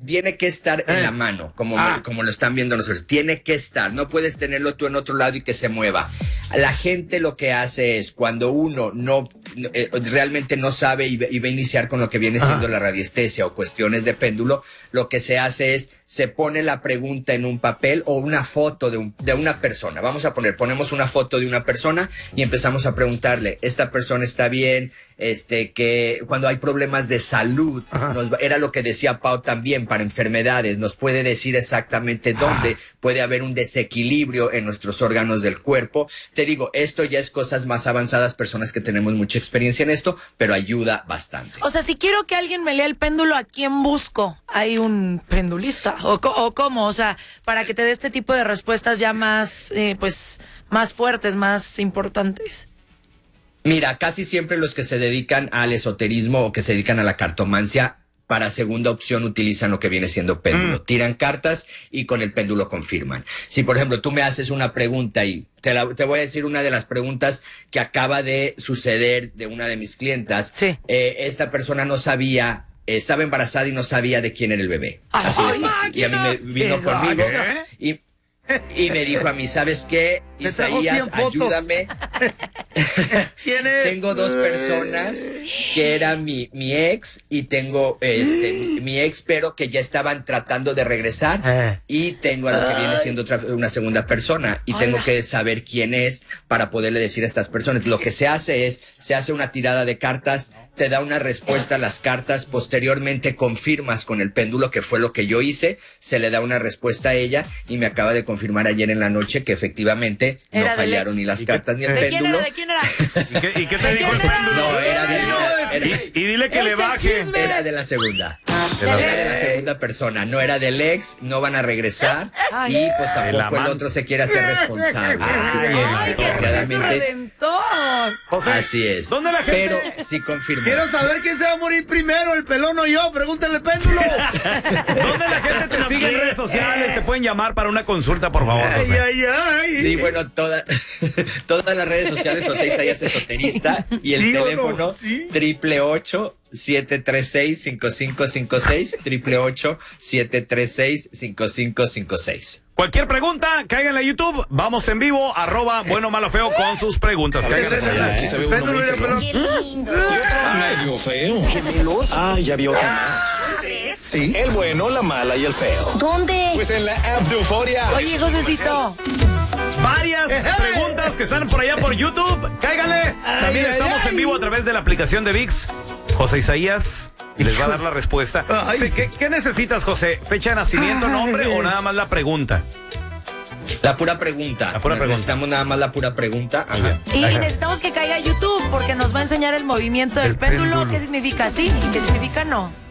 tiene que estar en la mano, como lo están viendo nosotros. Tiene que estar, no puedes tenerlo tú en otro lado y que se mueva. La gente lo que hace es, cuando uno realmente no sabe y va a iniciar con lo que viene siendo la radiestesia o cuestiones de péndulo, lo que se hace es, se pone la pregunta en un papel o una foto de una persona. Ponemos una foto de una persona y empezamos a preguntarle, ¿esta persona está bien? Que cuando hay problemas de salud, era lo que decía Pau también, para enfermedades, nos puede decir exactamente dónde puede haber un desequilibrio en nuestros órganos del cuerpo. Te digo, esto ya es cosas más avanzadas, personas que tenemos mucha experiencia en esto, pero ayuda bastante. O sea, si quiero que alguien me lea el péndulo, ¿a quién busco? ¿Hay un pendulista? ¿O cómo? O sea, para que te dé este tipo de respuestas ya más, más fuertes, más importantes. Mira, casi siempre los que se dedican al esoterismo o que se dedican a la cartomancia, para segunda opción utilizan lo que viene siendo péndulo. Tiran cartas y con el péndulo confirman. Si, por ejemplo, tú me haces una pregunta y te voy a decir una de las preguntas que acaba de suceder de una de mis clientas. Sí. Esta persona no sabía, estaba embarazada y no sabía de quién era el bebé. Así de fácil. Y a mí me vino conmigo y me dijo a mí, ¿sabes qué? Isaías, ayúdame. ¿Quién es? Tengo dos personas que eran mi ex y tengo mi ex, pero que ya estaban tratando de regresar, y tengo a lo que viene siendo una segunda persona y tengo que saber quién es para poderle decir a estas personas. Lo que se hace es, se hace una tirada de cartas, te da una respuesta a las cartas, posteriormente confirmas con el péndulo, que fue lo que yo hice, se le da una respuesta a ella y me acaba de confirmar ayer en la noche que efectivamente no fallaron ni las cartas ni el péndulo. ¿De quién era? ¿Y qué te dijo el péndulo? No, era y dile que le baje. Era de la segunda. Era de la segunda persona, no era del ex, no van a regresar y pues tampoco el otro se quiere hacer responsable. José, así es. ¿Dónde la gente? Pero sí confirmó. Quiero saber quién se va a morir primero, el pelón o yo. Pregúntale al péndulo. ¿Dónde la gente te sigue en redes sociales? Te pueden llamar para una consulta, por favor, José. Ay. Sí, bueno, todas las redes sociales, José Isaías Esoterista, y el teléfono 888-736-5556, 888-736-5556. Cualquier pregunta, cáiganle a YouTube. Vamos en vivo, @bueno, malo, feo con sus preguntas. Aquí se ve uno muy pelón. Qué lindo. Y otro medio feo. ¿Gemelos? Ah, ya vi otro más. Sí, el bueno, la mala y el feo. ¿Dónde? Pues en la app de Euforia. Oye, Josecito. Varias preguntas que están por allá por YouTube. Cáiganle. También estamos en vivo a través de la aplicación de ViX. José Isaías les va a dar la respuesta. ¿Qué necesitas, José? ¿Fecha de nacimiento, nombre o nada más la pregunta? La pura pregunta. Necesitamos nada más la pura pregunta. Ajá. Y necesitamos que caiga a YouTube porque nos va a enseñar el movimiento del péndulo. ¿Qué significa sí y qué significa no?